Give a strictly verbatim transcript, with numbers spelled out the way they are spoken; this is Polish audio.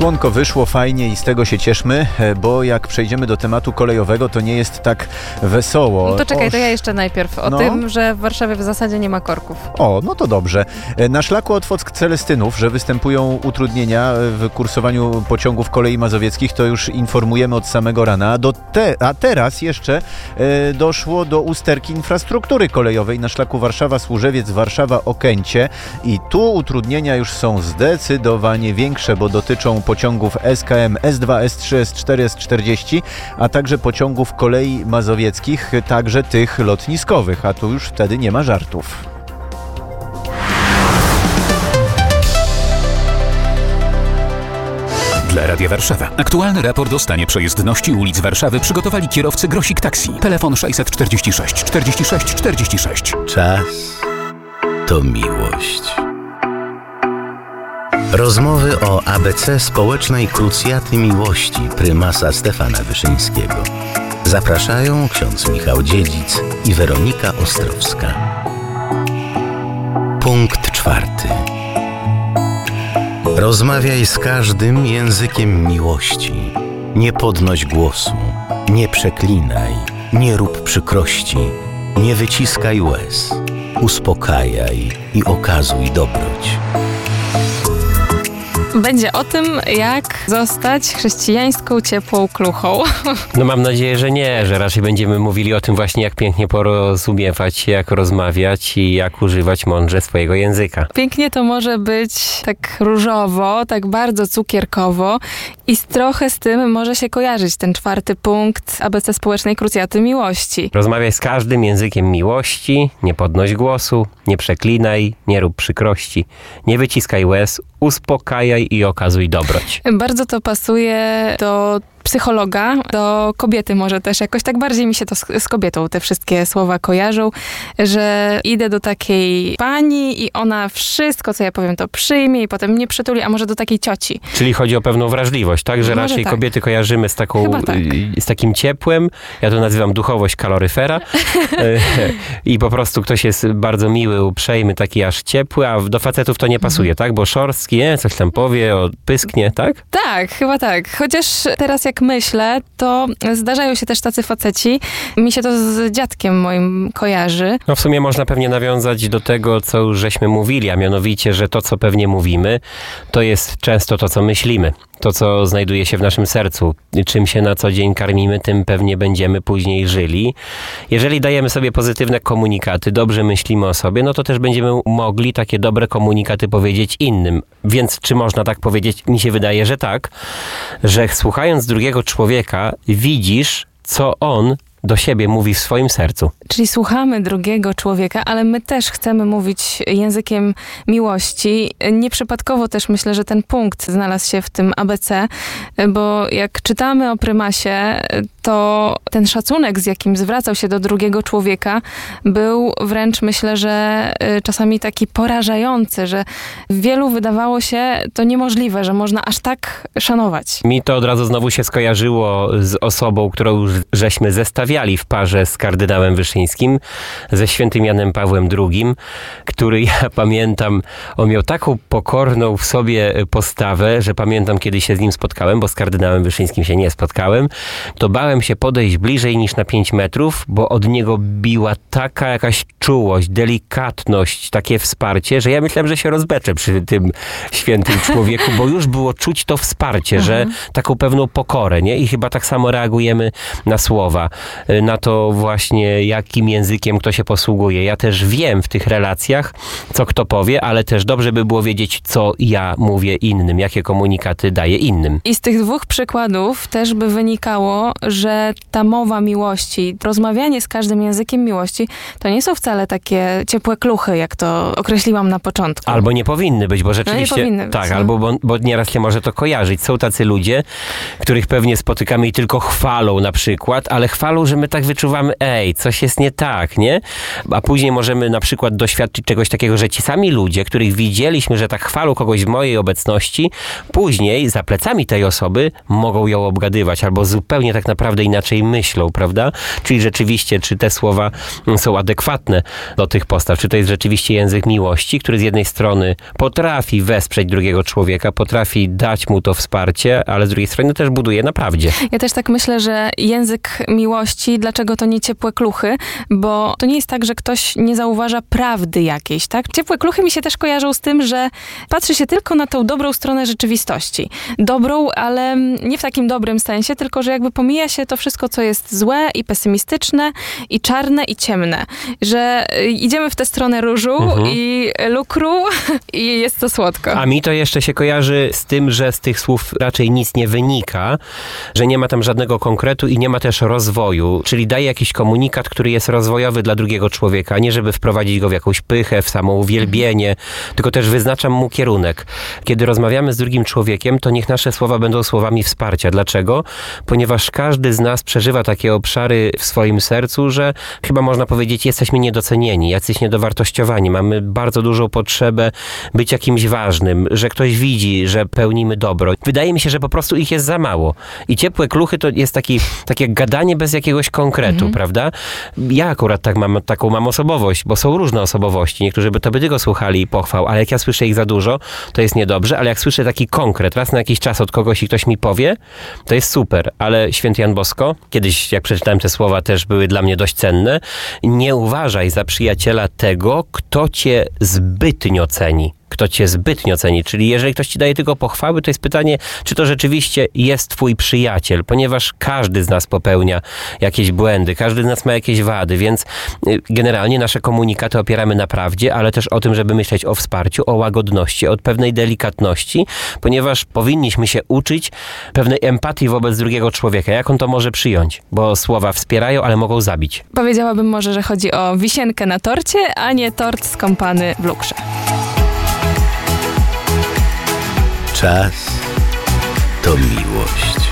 Słonko wyszło fajnie i z tego się cieszmy, bo jak przejdziemy do tematu kolejowego, to nie jest tak wesoło. No to czekaj, Oż... to ja jeszcze najpierw o no. tym, że w Warszawie w zasadzie nie ma korków. O, no to dobrze. Na szlaku Otwock-Celestynów, że występują utrudnienia w kursowaniu pociągów kolei mazowieckich, to już informujemy od samego rana. Do te... A teraz jeszcze e, doszło do usterki infrastruktury kolejowej na szlaku Warszawa-Służewiec, Warszawa-Okęcie i tu utrudnienia już są zdecydowanie większe, bo dotyczą pociągów S K M S dwa, S trzy, S cztery, S czterdzieści, a także pociągów kolei mazowieckich, także tych lotniskowych, a tu już wtedy nie ma żartów. Dla Radia Warszawa. Aktualny raport o stanie przejezdności ulic Warszawy przygotowali kierowcy Grosik Taxi. Telefon sześćset czterdzieści sześć czterdzieści sześć czterdzieści sześć. Czas to miłość. Rozmowy o A B C społecznej krucjaty miłości prymasa Stefana Wyszyńskiego. Zapraszają ksiądz Michał Dziedzic i Weronika Ostrowska. Punkt czwarty. Rozmawiaj z każdym językiem miłości. Nie podnoś głosu, nie przeklinaj, nie rób przykrości, nie wyciskaj łez. Uspokajaj i okazuj dobroć. Będzie o tym, jak zostać chrześcijańską ciepłą kluchą. No mam nadzieję, że nie, że raczej będziemy mówili o tym właśnie, jak pięknie porozumiewać się, jak rozmawiać i jak używać mądrze swojego języka. Pięknie to może być tak różowo, tak bardzo cukierkowo i trochę z tym może się kojarzyć ten czwarty punkt A B C społecznej krucjaty miłości. Rozmawiaj z każdym językiem miłości, nie podnoś głosu, nie przeklinaj, nie rób przykrości, nie wyciskaj łez, uspokajaj i okazuj dobroć. Bardzo to pasuje do psychologa, do kobiety może też jakoś tak bardziej mi się to z, z kobietą te wszystkie słowa kojarzą, że idę do takiej pani i ona wszystko, co ja powiem, to przyjmie i potem mnie przytuli, a może do takiej cioci. Czyli chodzi o pewną wrażliwość, tak? Że Może raczej tak. kobiety kojarzymy z taką, tak. z takim ciepłem, ja to nazywam duchowość kaloryfera i po prostu ktoś jest bardzo miły, uprzejmy, taki aż ciepły, a do facetów to nie pasuje, mhm. tak? Bo szorstki, nie? Coś tam powie, pysknie, tak? Tak, chyba tak. Chociaż teraz jak myślę, to zdarzają się też tacy faceci. Mi się to z dziadkiem moim kojarzy. No w sumie można pewnie nawiązać do tego, co już żeśmy mówili, a mianowicie, że to, co pewnie mówimy, to jest często to, co myślimy. To, co znajduje się w naszym sercu. Czym się na co dzień karmimy, tym pewnie będziemy później żyli. Jeżeli dajemy sobie pozytywne komunikaty, dobrze myślimy o sobie, no to też będziemy mogli takie dobre komunikaty powiedzieć innym. Więc czy można tak powiedzieć? Mi się wydaje, że tak, że słuchając drugiego człowieka, widzisz, co on do siebie mówi w swoim sercu. Czyli słuchamy drugiego człowieka, ale my też chcemy mówić językiem miłości. Nieprzypadkowo też myślę, że ten punkt znalazł się w tym A B C, bo jak czytamy o prymasie, to ten szacunek, z jakim zwracał się do drugiego człowieka, był wręcz, myślę, że czasami taki porażający, że wielu wydawało się to niemożliwe, że można aż tak szanować. Mi to od razu znowu się skojarzyło z osobą, którą już żeśmy zestawili w parze z kardynałem Wyszyńskim, ze świętym Janem Pawłem drugim, który ja pamiętam, on miał taką pokorną w sobie postawę, że pamiętam, kiedy się z nim spotkałem, bo z kardynałem Wyszyńskim się nie spotkałem, to bałem się podejść bliżej niż na pięć metrów, bo od niego biła taka jakaś czułość, delikatność, takie wsparcie, że ja myślałem, że się rozbeczę przy tym świętym człowieku, bo już było czuć to wsparcie, mhm. że taką pewną pokorę, nie? I chyba tak samo reagujemy na słowa, na to właśnie, jakim językiem kto się posługuje. Ja też wiem w tych relacjach, co kto powie, ale też dobrze by było wiedzieć, co ja mówię innym, jakie komunikaty daję innym. I z tych dwóch przykładów też by wynikało, że ta mowa miłości, rozmawianie z każdym językiem miłości, to nie są wcale takie ciepłe kluchy, jak to określiłam na początku. Albo nie powinny być, bo rzeczywiście... No nie powinny być, tak, no. albo bo, bo nieraz się może to kojarzyć. Są tacy ludzie, których pewnie spotykamy i tylko chwalą na przykład, ale chwalą, że my tak wyczuwamy, ej, coś jest nie tak, nie? A później możemy na przykład doświadczyć czegoś takiego, że ci sami ludzie, których widzieliśmy, że tak chwalą kogoś w mojej obecności, później za plecami tej osoby mogą ją obgadywać albo zupełnie tak naprawdę inaczej myślą, prawda? Czyli rzeczywiście, czy te słowa są adekwatne do tych postaw, czy to jest rzeczywiście język miłości, który z jednej strony potrafi wesprzeć drugiego człowieka, potrafi dać mu to wsparcie, ale z drugiej strony też buduje na prawdzie. Ja też tak myślę, że język miłości, dlaczego to nie ciepłe kluchy? Bo to nie jest tak, że ktoś nie zauważa prawdy jakiejś, tak? Ciepłe kluchy mi się też kojarzą z tym, że patrzy się tylko na tą dobrą stronę rzeczywistości. Dobrą, ale nie w takim dobrym sensie, tylko że jakby pomija się to wszystko, co jest złe i pesymistyczne, i czarne, i ciemne. Że idziemy w tę stronę różu mhm. i lukru i jest to słodko. A mi to jeszcze się kojarzy z tym, że z tych słów raczej nic nie wynika, że nie ma tam żadnego konkretu i nie ma też rozwoju, czyli daje jakiś komunikat, który jest rozwojowy dla drugiego człowieka, nie żeby wprowadzić go w jakąś pychę, w samo uwielbienie, mhm. tylko też wyznaczam mu kierunek. Kiedy rozmawiamy z drugim człowiekiem, to niech nasze słowa będą słowami wsparcia. Dlaczego? Ponieważ każdy z nas przeżywa takie obszary w swoim sercu, że chyba można powiedzieć, jesteśmy niedocenieni, jacyś niedowartościowani, mamy bardzo dużą potrzebę być jakimś ważnym, że ktoś widzi, że pełnimy dobro. Wydaje mi się, że po prostu ich jest za mało. I ciepłe kluchy to jest taki, takie gadanie bez jakiegoś konkretu, mhm. prawda? Ja akurat tak mam, taką mam osobowość, bo są różne osobowości. Niektórzy by to by tylko słuchali pochwał, ale jak ja słyszę ich za dużo, to jest niedobrze, ale jak słyszę taki konkret, raz na jakiś czas od kogoś i ktoś mi powie, to jest super. Ale święty Jan Bosko, kiedyś jak przeczytałem te słowa, też były dla mnie dość cenne. Nie uważaj za przyjaciela tego, kto cię zbytnio ceni. Kto cię zbytnio ceni. Czyli jeżeli ktoś ci daje tylko pochwały, to jest pytanie, czy to rzeczywiście jest twój przyjaciel, ponieważ każdy z nas popełnia jakieś błędy, każdy z nas ma jakieś wady, więc generalnie nasze komunikaty opieramy na prawdzie, ale też o tym, żeby myśleć o wsparciu, o łagodności, o pewnej delikatności, ponieważ powinniśmy się uczyć pewnej empatii wobec drugiego człowieka. Jak on to może przyjąć? Bo słowa wspierają, ale mogą zabić. Powiedziałabym może, że chodzi o wisienkę na torcie, a nie tort skąpany w lukrze. Czas to miłość.